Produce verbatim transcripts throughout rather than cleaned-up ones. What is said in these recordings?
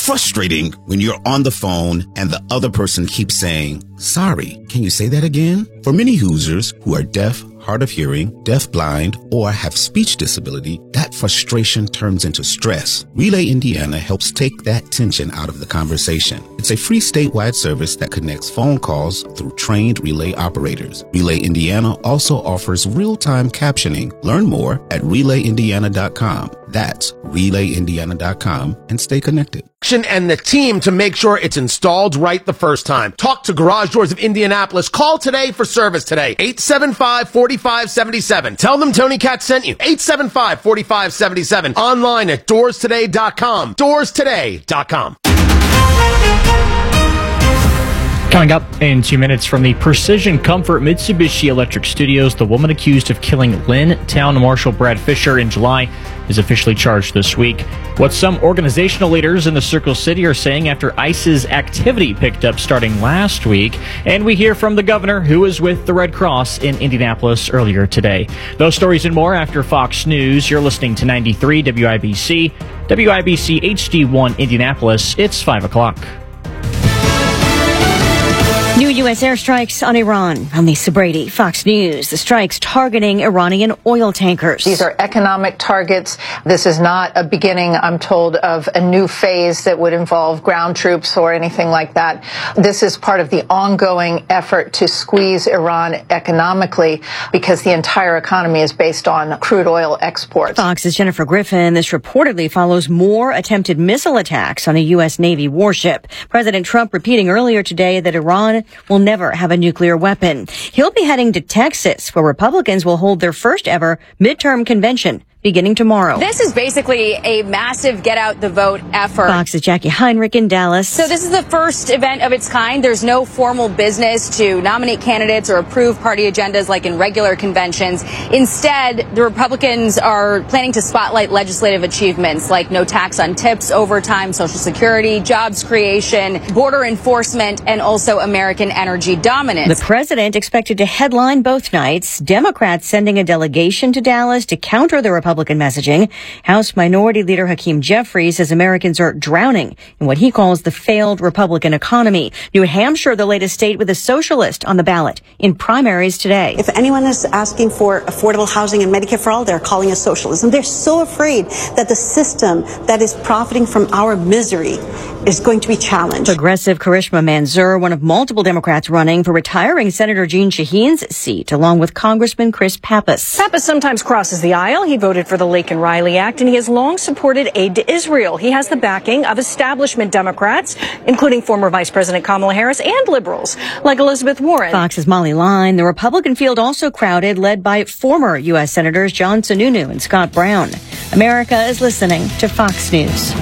frustrating when you're on the phone and the other person keeps saying, "Sorry, can you say that again?" For many Hoosiers who are deaf, hard of hearing, deaf-blind, or have speech disability, that frustration turns into stress. Relay Indiana helps take that tension out of the conversation. It's a free statewide service that connects phone calls through trained relay operators. Relay Indiana also offers real-time captioning. Learn more at relay indiana dot com. That's relay indiana dot com and stay connected. And the team to make sure it's installed right the first time. Talk to Garage Doors of Indianapolis. Call today for service today. eight seven five, four five seven seven. Tell them Tony Katz sent you. eight seven five, four five seven seven. Online at doors today dot com. doors today dot com. Coming up in two minutes from the Precision Comfort Mitsubishi Electric Studios, the woman accused of killing Lynn Town Marshal Brad Fisher in July is officially charged this week. What some organizational leaders in the Circle City are saying after ICE's activity picked up starting last week. And we hear from the governor, who was with the Red Cross in Indianapolis earlier today. Those stories and more after Fox News. You're listening to ninety-three W I B C, W I B C H D one Indianapolis. It's five o'clock. New U S airstrikes on Iran. I'm Lisa Brady, Fox News. The strikes targeting Iranian oil tankers. These are economic targets. This is not a beginning, I'm told, of a new phase that would involve ground troops or anything like that. This is part of the ongoing effort to squeeze Iran economically because the entire economy is based on crude oil exports. Fox's Jennifer Griffin. This reportedly follows more attempted missile attacks on a U S Navy warship. President Trump repeating earlier today that Iran will never have a nuclear weapon. He'll be heading to Texas, where Republicans will hold their first ever midterm convention beginning tomorrow. This is basically a massive get out the vote effort. Fox's Jackie Heinrich in Dallas. So this is the first event of its kind. There's no formal business to nominate candidates or approve party agendas like in regular conventions. Instead, the Republicans are planning to spotlight legislative achievements like no tax on tips, overtime, Social Security, jobs creation, border enforcement, and also American energy dominance. The president expected to headline both nights. Democrats sending a delegation to Dallas to counter the Republican Republican messaging. House Minority Leader Hakeem Jeffries says Americans are drowning in what he calls the failed Republican economy. New Hampshire, the latest state with a socialist on the ballot in primaries today. If anyone is asking for affordable housing and Medicare for all, they're calling it socialism. They're so afraid that the system that is profiting from our misery is going to be challenged. Progressive Karishma Manzoor, one of multiple Democrats running for retiring Senator Jeanne Shaheen's seat, along with Congressman Chris Pappas. Pappas sometimes crosses the aisle. He voted for the Laken Riley Act, and he has long supported aid to Israel. He has the backing of establishment Democrats, including former Vice President Kamala Harris and liberals like Elizabeth Warren. Fox's Molly Line. The Republican field also crowded, led by former U S Senators John Sununu and Scott Brown. America is listening to Fox News.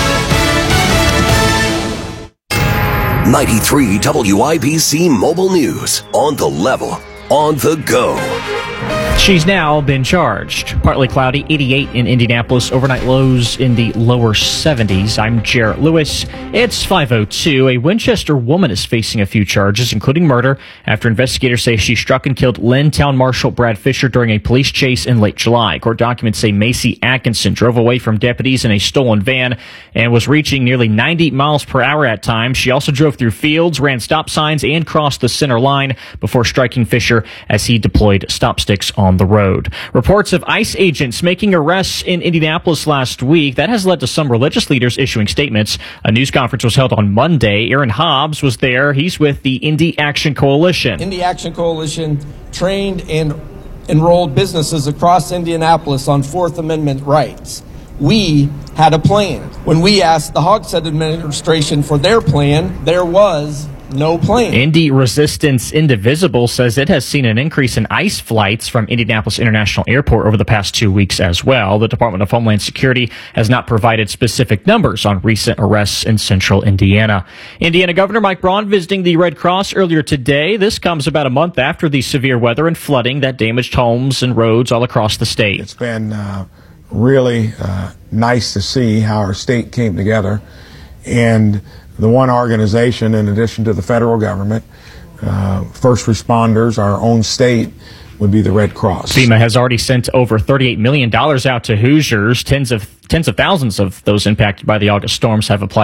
ninety-three W I B C Mobile News. On the level, on the go. She's now been charged. Partly cloudy, eighty-eight in Indianapolis. Overnight lows in the lower seventies. I'm Jarrett Lewis. It's five oh two. A Winchester woman is facing a few charges, including murder, after investigators say she struck and killed Lynn Town Marshal Brad Fisher during a police chase in late July. Court documents say Macy Atkinson drove away from deputies in a stolen van and was reaching nearly ninety miles per hour at times. She also drove through fields, ran stop signs, and crossed the center line before striking Fisher as he deployed stop sticks on on the road. Reports of ICE agents making arrests in Indianapolis last week. That has led to some religious leaders issuing statements. A news conference was held on Monday. Aaron Hobbs was there. He's with the Indy Action Coalition. Indy Action Coalition trained and enrolled businesses across Indianapolis on Fourth Amendment rights. We had a plan. When we asked the Hogshead administration for their plan, there was no plan. Indy Resistance Indivisible says it has seen an increase in ICE flights from Indianapolis International Airport over the past two weeks as well. The Department of Homeland Security has not provided specific numbers on recent arrests in central Indiana. Indiana Governor Mike Braun visiting the Red Cross earlier today. This comes about a month after the severe weather and flooding that damaged homes and roads all across the state. It's been uh, really uh, nice to see how our state came together, and the one organization, in addition to the federal government, uh, first responders, our own state, would be the Red Cross. FEMA has already sent over thirty-eight million dollars out to Hoosiers. Tens of tens of thousands of those impacted by the August storms have applied